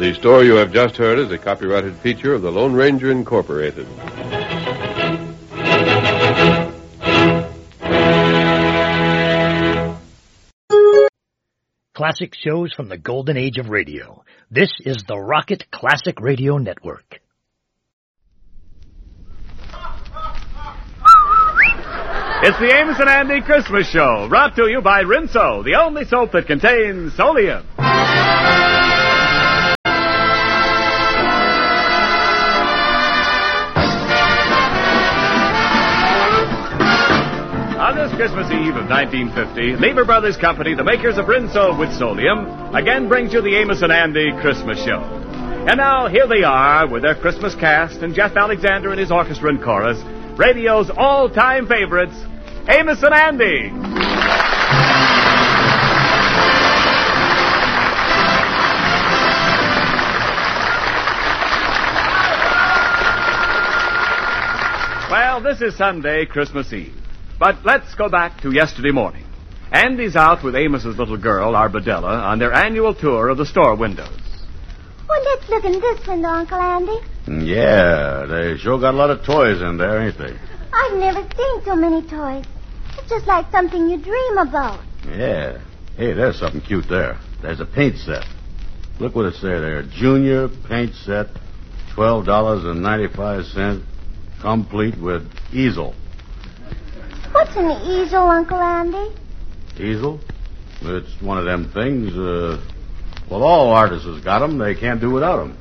The story you have just heard is a copyrighted feature of the Lone Ranger Incorporated. Classic shows from the golden age of radio. This is the Rocket Classic Radio Network. It's the Amos and Andy Christmas Show, brought to you by Rinso, the only soap that contains Solium. On this Christmas Eve of 1950, Lever Brothers Company, the makers of Rinso with Solium, again brings you the Amos and Andy Christmas Show. And now, here they are with their Christmas cast and Jeff Alexander and his orchestra and chorus, radio's all-time favorites, Amos and Andy. Well, this is Sunday, Christmas Eve. But let's go back to yesterday morning. Andy's out with Amos's little girl, Arbadella, on their annual tour of the store windows. Well, let's look in this window, Uncle Andy. Yeah, they sure got a lot of toys in there, ain't they? I've never seen so many toys. It's just like something you dream about. Yeah. Hey, there's something cute there. There's a paint set. Look what it says there. Junior paint set, $12.95, complete with easel. What's an easel, Uncle Andy? Easel? It's one of them things, well, all artists has got them. They can't do without them.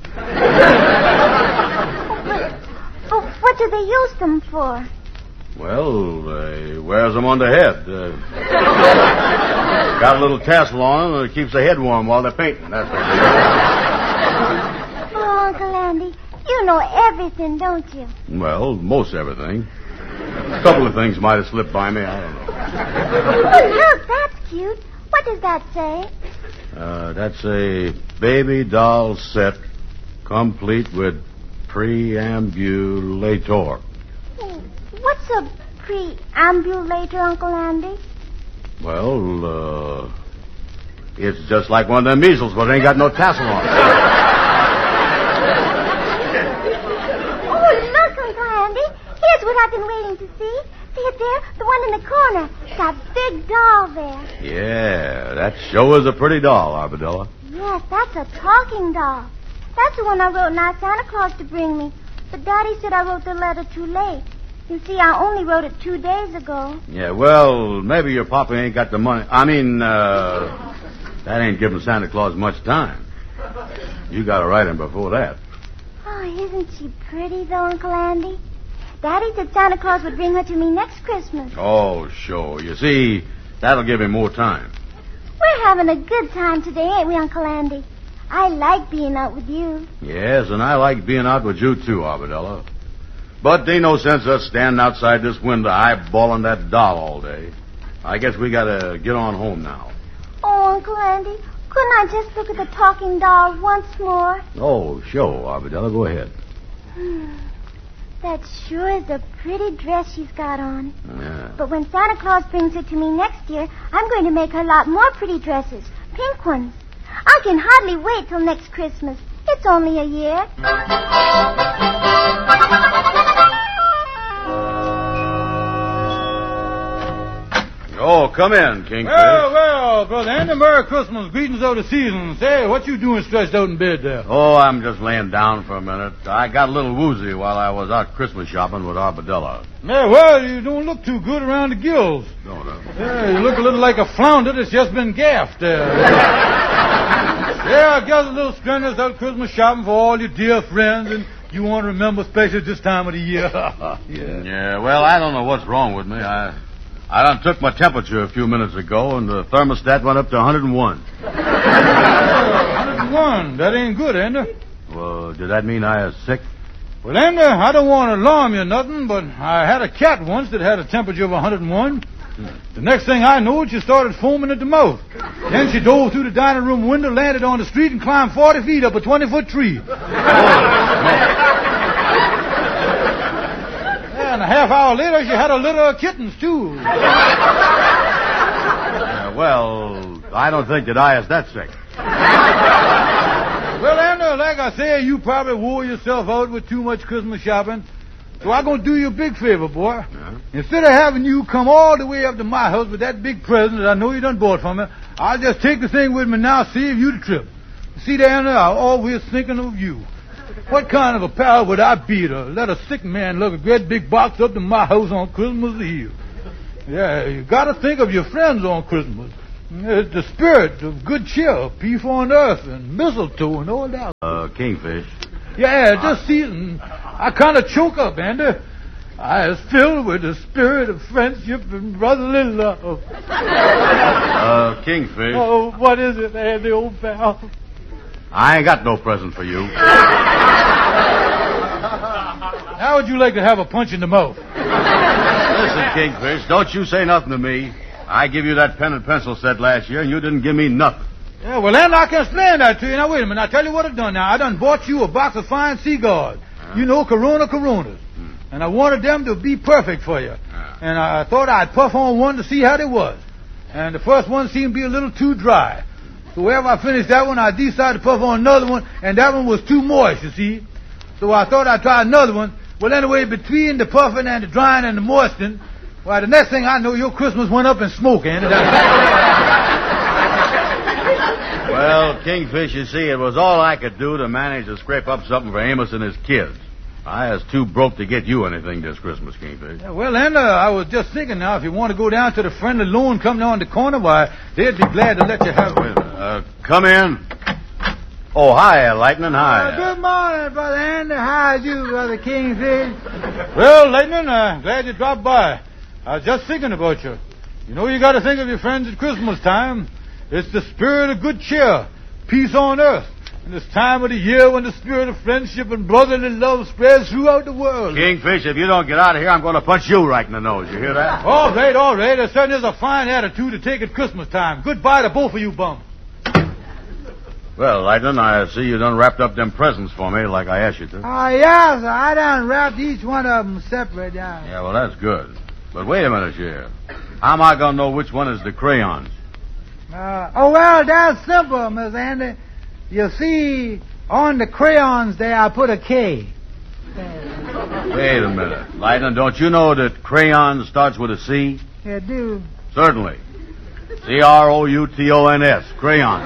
But what do they use them for? Well, they wears them on the head. Got a little tassel on them that keeps the head warm while they're painting. That's what they do. Oh, Uncle Andy, you know everything, don't you? Well, most everything. A couple of things might have slipped by me. I don't know. Oh, look, that's cute. What does that say? That's a baby doll set, complete with preambulator. What's a preambulator, Uncle Andy? Well, it's just like one of them measles, but it ain't got no tassel on it. Oh, look, Uncle Andy. Here's what I've been waiting to see. See it there? The one in the corner. That big doll there. Yeah, that sure is a pretty doll, Arbadella. Yes, that's a talking doll. That's the one I wrote and asked Santa Claus to bring me. But Daddy said I wrote the letter too late. You see, I only wrote it 2 days ago. Yeah, well, maybe your papa ain't got the money. That ain't giving Santa Claus much time. You got to write him before that. Oh, isn't she pretty, though, Uncle Andy? Daddy said Santa Claus would bring her to me next Christmas. Oh, sure. You see, that'll give him more time. We're having a good time today, ain't we, Uncle Andy? I like being out with you. Yes, and I like being out with you, too, Arbadella. But there ain't no sense us standing outside this window eyeballing that doll all day. I guess we got to get on home now. Oh, Uncle Andy, couldn't I just look at the talking doll once more? Oh, sure, Arbadella. Go ahead. That sure is a pretty dress she's got on. Yeah. But when Santa Claus brings her to me next year, I'm going to make her a lot more pretty dresses. Pink ones. I can hardly wait till next Christmas. It's only a year. Oh, come in, Kingfish. Well, Brother Andy, Merry Christmas. Greetings of the season. Say, what you doing stretched out in bed there? Oh, I'm just laying down for a minute. I got a little woozy while I was out Christmas shopping with Arbadella. Yeah, well, you don't look too good around the gills. No. Yeah, you look a little like a flounder that's just been gaffed there. Yeah, I got a little strenuous out Christmas shopping for all your dear friends, and you want to remember especially this time of the year. Yeah, well, I don't know what's wrong with me. I done took my temperature a few minutes ago, and the thermostat went up to 101. 101? That ain't good, Andy. Well, did that mean I was sick? Well, Andy, I don't want to alarm you or nothing, but I had a cat once that had a temperature of 101. The next thing I knew, she started foaming at the mouth. Then she dove through the dining room window, landed on the street, and climbed 40 feet up a 20-foot tree. And a half hour later, she had a litter of kittens, too. Well, I don't think that I is that sick. Well, Andy, Well, like I said, you probably wore yourself out with too much Christmas shopping. So I'm going to do you a big favor, boy. Yeah. Instead of having you come all the way up to my house with that big present that I know you done bought for me, I'll just take the thing with me now, save you the trip. See, down there, I'm always thinking of you. What kind of a pal would I be to let a sick man lug a great big box up to my house on Christmas Eve? Yeah, you got to think of your friends on Christmas. It's the spirit of good cheer, peace on earth, and mistletoe and all that. Kingfish. Yeah, this season, I kind of choke up, Andy. I is filled with the spirit of friendship and brotherly love. Kingfish. Oh, what is it, Andy, old pal? I ain't got no present for you. How would you like to have a punch in the mouth? Listen, Kingfish, don't you say nothing to me. I give you that pen and pencil set last year, and you didn't give me nothing. Yeah, well, then I can explain that to you. Now, wait a minute. I'll tell you what I've done now. I done bought you a box of fine cigars. You know, Coronas. And I wanted them to be perfect for you. And I thought I'd puff on one to see how they was. And the first one seemed to be a little too dry. So wherever I finished that one, I decided to puff on another one, and that one was too moist, you see. So I thought I'd try another one. Well, anyway, between the puffing and the drying and the moistening, why, the next thing I know, your Christmas went up in smoke, Andy. Well, Kingfish, you see, it was all I could do to manage to scrape up something for Amos and his kids. I was too broke to get you anything this Christmas, Kingfish. Yeah, well, then, I was just thinking now, if you want to go down to the friendly loan company on the corner, why, they'd be glad to let you have it. Come in. Oh, hi, Lightning, hi. Good morning, Brother Andy. How's you, Brother Kingfish? Well, Lightning, glad you dropped by. I was just thinking about you. You know, you got to think of your friends at Christmas time. It's the spirit of good cheer, peace on earth. And this time of the year when the spirit of friendship and brotherly love spreads throughout the world. Kingfish, if you don't get out of here, I'm going to punch you right in the nose. You hear that? All right. There certainly is a fine attitude to take at Christmas time. Goodbye to both of you bums. Well, Lightning, I see you done wrapped up them presents for me like I asked you to. Oh, yeah, sir. I done wrapped each one of them separate. Yeah, well, that's good. But wait a minute here. How am I going to know which one is the crayons? Well, that's simple, Miss Andy. You see, on the crayons there, I put a K. Wait a minute. Lightning, don't you know that crayon starts with a C? You do. Certainly. C-R-O-U-T-O-N-S. Crayon.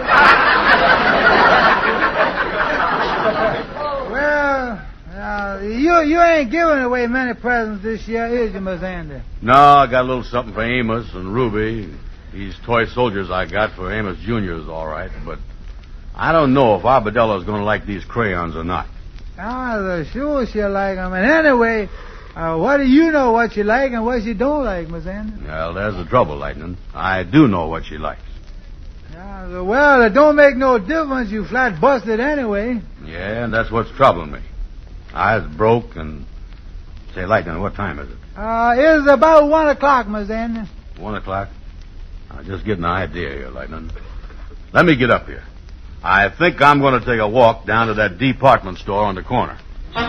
Well, you ain't giving away many presents this year, is you, Miss Andy? No, I got a little something for Amos and Ruby. These toy soldiers I got for Amos Jr. is all right, but I don't know if Arbedella's going to like these crayons or not. Oh, sure she'll like them. And anyway, what do you know what you like and what you don't like, Miss Andy? Well, there's the trouble, Lightning. I do know what she likes. Well, it don't make no difference. You flat busted anyway. Yeah, and that's what's troubling me. I was broke and... Say, Lightning, what time is it? It's about 1 o'clock, Miss Andy. 1 o'clock? I'm just getting an idea here, Lightning. Let me get up here. I think I'm going to take a walk down to that department store on the corner.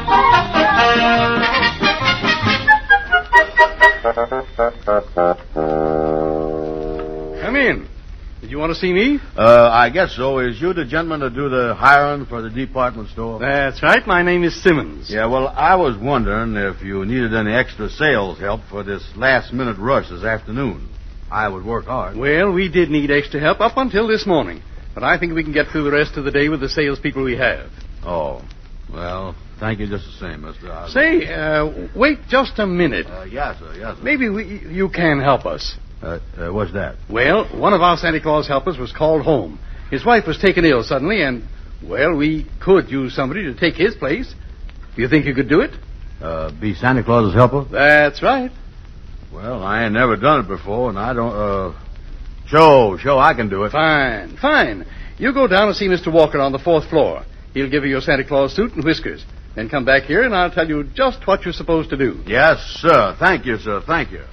Come in. Did you want to see me? I guess so. Is you the gentleman to do the hiring for the department store? That's right. My name is Simmons. Yeah, well, I was wondering if you needed any extra sales help for this last-minute rush this afternoon. I would work hard. Well, we did need extra help up until this morning. But I think we can get through the rest of the day with the salespeople we have. Oh. Well, thank you just the same, Mr. Say, wait just a minute. Yes, sir. Maybe you can help us. What's that? Well, one of our Santa Claus helpers was called home. His wife was taken ill suddenly, and, well, we could use somebody to take his place. Do you think you could do it? Be Santa Claus's helper? That's right. Well, I ain't never done it before, and I don't, Sure, I can do it. Fine. You go down and see Mr. Walker on the 4th floor. He'll give you your Santa Claus suit and whiskers. Then come back here, and I'll tell you just what you're supposed to do. Yes, sir. Thank you, sir. Thank you.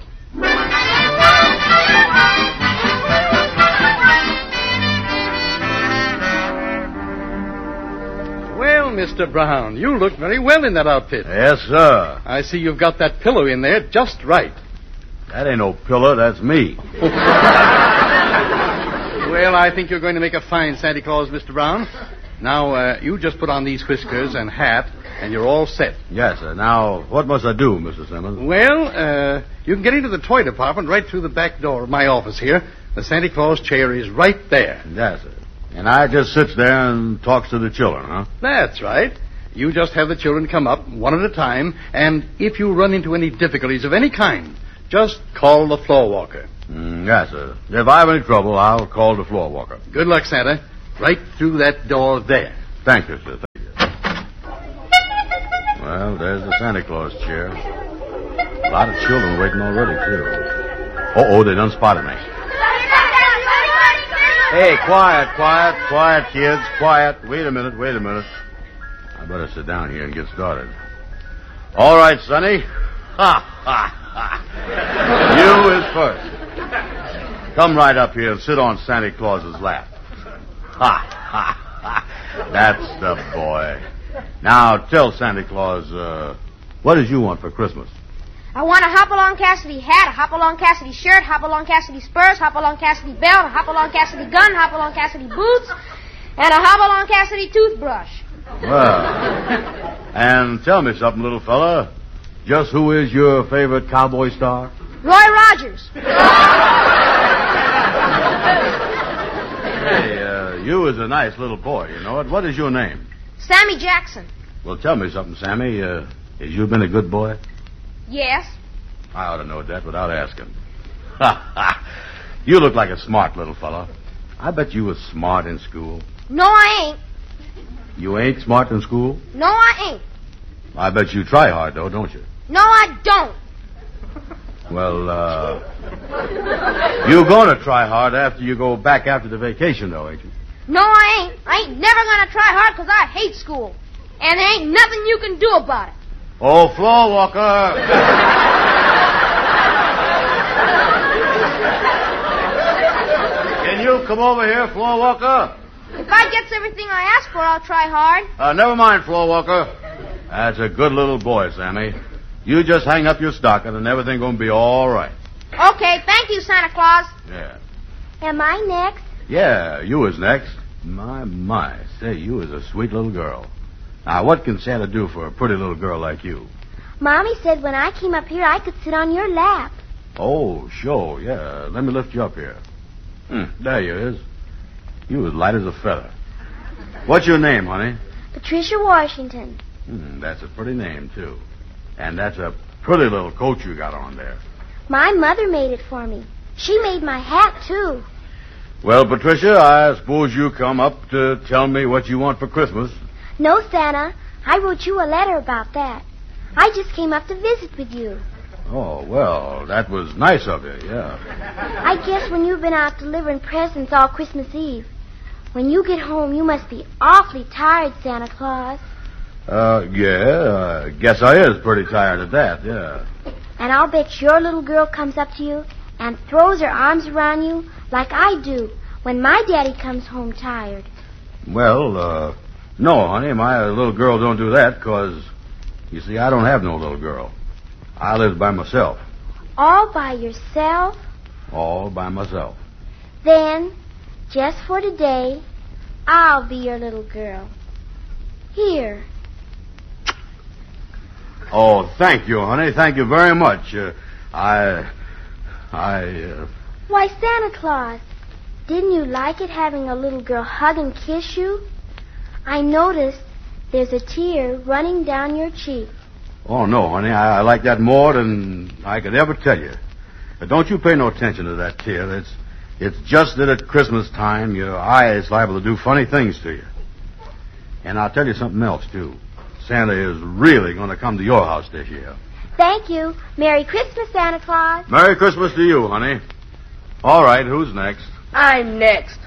Well, Mr. Brown, you look very well in that outfit. Yes, sir. I see you've got that pillow in there just right. That ain't no pillow, that's me. Well, I think you're going to make a fine Santa Claus, Mr. Brown. Now, you just put on these whiskers and hat, and you're all set. Yes, sir. Now, what must I do, Mr. Simmons? Well, you can get into the toy department right through the back door of my office here. The Santa Claus chair is right there. Yes, sir. And I just sits there and talks to the children, huh? That's right. You just have the children come up one at a time, and if you run into any difficulties of any kind, just call the floor walker. Yes, sir. If I have any trouble, I'll call the floor walker. Good luck, Santa. Right through that door there. Thank you, sir. Thank you. Well, there's the Santa Claus chair. A lot of children waiting already, too. Uh-oh, they done spotted me. Hey, quiet, kids, quiet. Wait a minute. I better sit down here and get started. All right, Sonny. Ha. You is first. Come right up here and sit on Santa Claus's lap. Ha. That's the boy. Now, tell Santa Claus, what did you want for Christmas? I want a Hopalong Cassidy hat, a Hopalong Cassidy shirt, Hopalong Cassidy spurs, Hopalong Cassidy belt, a Hopalong Cassidy gun, Hopalong Cassidy boots, and a Hopalong Cassidy toothbrush. Well, and tell me something, little fella. Just who is your favorite cowboy star? Roy Rogers. Hey, you is a nice little boy, you know it. What is your name? Sammy Jackson. Well, tell me something, Sammy. Has you been a good boy? Yes. I ought to know that without asking. You look like a smart little fella. I bet you was smart in school. No, I ain't. You ain't smart in school? No, I ain't. I bet you try hard, though, don't you? No, I don't. Well, you're going to try hard after you go back after the vacation, though, ain't you? No, I ain't. I ain't never going to try hard because I hate school. And there ain't nothing you can do about it. Oh, floor walker. Can you come over here, floor walker? If I gets everything I ask for, I'll try hard. Never mind, floor walker. That's a good little boy, Sammy. You just hang up your stocking and everything gonna be all right. Okay, thank you, Santa Claus. Yeah. Am I next? Yeah, you is next. My. Say, you is a sweet little girl. Now, what can Santa do for a pretty little girl like you? Mommy said when I came up here, I could sit on your lap. Oh, sure, yeah. Let me lift you up here. There you is. You as light as a feather. What's your name, honey? Patricia Washington. That's a pretty name, too. And that's a pretty little coat you got on there. My mother made it for me. She made my hat, too. Well, Patricia, I suppose you come up to tell me what you want for Christmas. No, Santa. I wrote you a letter about that. I just came up to visit with you. Oh, well, that was nice of you, yeah. I guess when you've been out delivering presents all Christmas Eve, when you get home, you must be awfully tired, Santa Claus. Yeah, I guess I is pretty tired of that, yeah. And I'll bet your little girl comes up to you and throws her arms around you like I do when my daddy comes home tired. Well, no, honey, my little girl don't do that, 'cause, you see, I don't have no little girl. I live by myself. All by yourself? All by myself. Then, just for today, I'll be your little girl. Here. Oh, thank you, honey. Thank you very much. Why, Santa Claus, didn't you like it having a little girl hug and kiss you? I noticed there's a tear running down your cheek. Oh, no, honey. I like that more than I could ever tell you. But don't you pay no attention to that tear. It's just that at Christmas time, your eye is liable to do funny things to you. And I'll tell you something else, too. Santa is really going to come to your house this year. Thank you. Merry Christmas, Santa Claus. Merry Christmas to you, honey. All right, who's next? I'm next.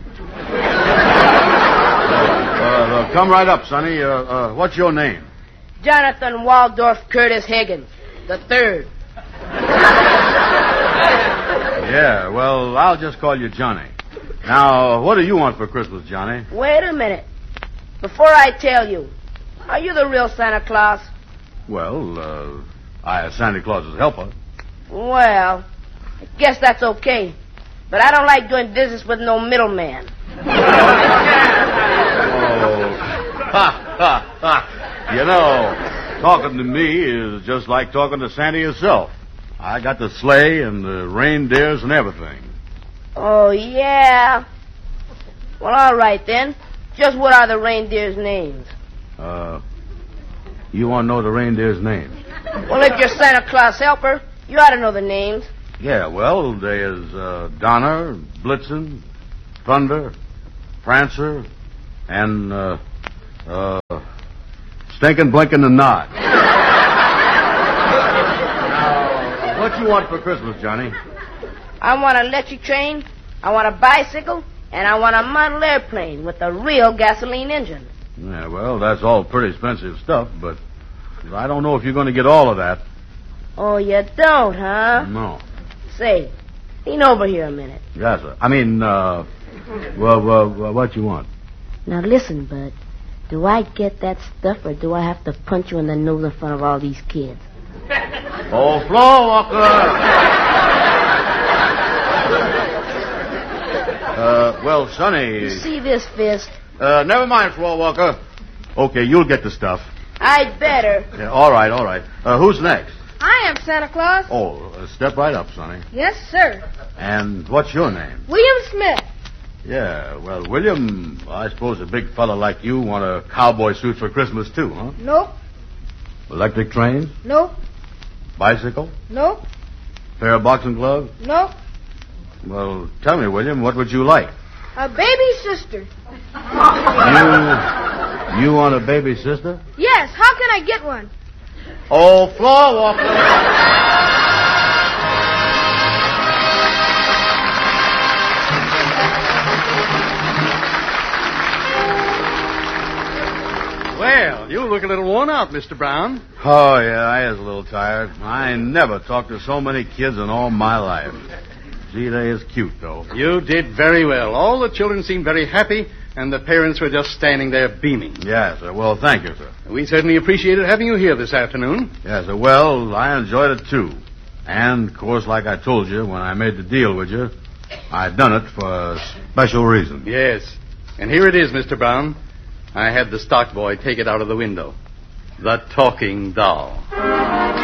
Come right up, Sonny. What's your name? Jonathan Waldorf Curtis Higgins, the third. Yeah, well, I'll just call you Johnny. Now, what do you want for Christmas, Johnny? Wait a minute. Before I tell you, are you the real Santa Claus? Well, I am Santa Claus's helper. Well, I guess that's okay. But I don't like doing business with no middleman. You know, talking to me is just like talking to Santa yourself. I got the sleigh and the reindeers and everything. Oh, yeah. Well, all right, then. Just what are the reindeers' names? You want to know the reindeers' names? Well, if you're Santa Claus helper, you ought to know the names. Yeah, well, there's Donner, Blitzen, Thunder, Prancer, and Stinkin', Blinkin', and Nod. Now, what you want for Christmas, Johnny? I want an electric train, I want a bicycle, and I want a model airplane with a real gasoline engine. Yeah, well, that's all pretty expensive stuff, but I don't know if you're going to get all of that. Oh, you don't, huh? No. Say, lean over here a minute. Yes, sir. I mean, what you want? Now listen, Bud. Do I get that stuff, or do I have to punch you in the nose in front of all these kids? Oh, floor walker! Well, Sonny... You see this fist? Never mind, floor walker. Okay, you'll get the stuff. I'd better. Yeah, all right. Who's next? I am Santa Claus. Oh, step right up, Sonny. Yes, sir. And what's your name? William Smith. Yeah, well, William, I suppose a big fella like you want a cowboy suit for Christmas, too, huh? Nope. Electric train? Nope. Bicycle? Nope. Pair of boxing gloves? Nope. Well, tell me, William, what would you like? A baby sister. You want a baby sister? Yes, how can I get one? Oh, floor walker! Well, you look a little worn out, Mr. Brown. Oh, yeah, I is a little tired. I never talked to so many kids in all my life. Gee, they is cute, though. You did very well. All the children seemed very happy, and the parents were just standing there beaming. Yes, sir. Well, thank you, sir. We certainly appreciated having you here this afternoon. Yes, sir. Well, I enjoyed it, too. And, of course, like I told you when I made the deal with you, I'd done it for a special reason. Yes. And here it is, Mr. Brown. I had the stock boy take it out of the window. The talking doll.